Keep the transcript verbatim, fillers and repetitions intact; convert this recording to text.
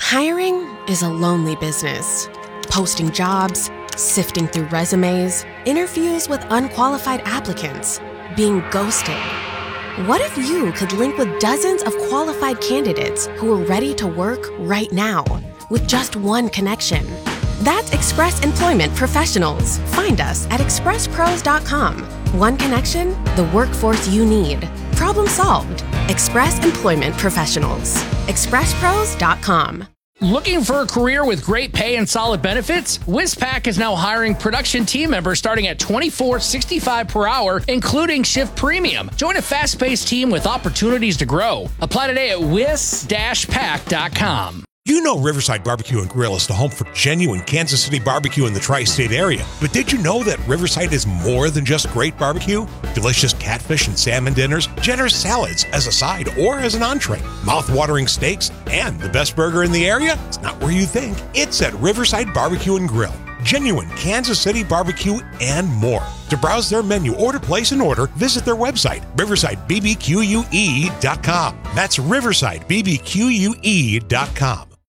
Hiring is a lonely business. Posting jobs, sifting through resumes, interviews with unqualified applicants, being ghosted. What if you could link with dozens of qualified candidates who are ready to work right now with just one connection? That's Express Employment Professionals. Find us at express pros dot com. One connection, the workforce you need. Problem solved. Express Employment Professionals. express pros dot com. Looking for a career with great pay and solid benefits? WizPack is now hiring production team members starting at twenty-four dollars and sixty-five cents per hour, including shift premium. Join a fast-paced team with opportunities to grow. Apply today at wiz dash pack dot com. You know Riverside Barbecue and Grill is the home for genuine Kansas City barbecue in the tri-state area. But did you know that Riverside is more than just great barbecue? Delicious catfish and salmon dinners, generous salads as a side or as an entree, mouth-watering steaks, and the best burger in the area? It's not where you think. It's at Riverside Barbecue and Grill. Genuine Kansas City barbecue and more. To browse their menu or to place an order, visit their website, riverside b b q u e dot com. That's riverside b b q u e dot com.